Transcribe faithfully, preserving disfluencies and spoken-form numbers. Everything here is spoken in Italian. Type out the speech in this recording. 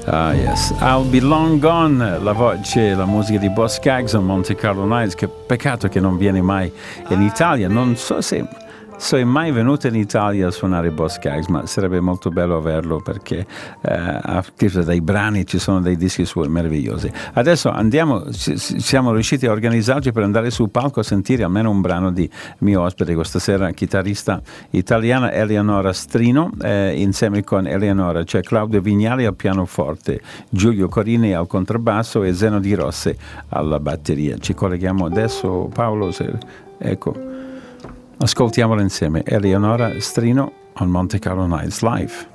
Ah yes, I'll Be Long Gone, la voce, la musica di Boz Scaggs on Monte Carlo Nights. Che peccato che non viene mai in Italia. Non so se se è mai venuto in Italia a suonare Boz Scaggs, ma sarebbe molto bello averlo, perché eh, ha scritto dei brani, ci sono dei dischi suoi meravigliosi. Adesso andiamo, ci, siamo riusciti a organizzarci per andare sul palco a sentire almeno un brano di mio ospite questa sera, chitarrista italiana Eleonora Strino. Eh, insieme con Eleonora c'è Claudio Vignali al pianoforte, Giulio Corini al contrabbasso e Zeno Di Rossi alla batteria. Ci colleghiamo adesso, Paolo, se, ecco. Ascoltiamolo insieme, Eleonora Strino on Monte Carlo Nights Live.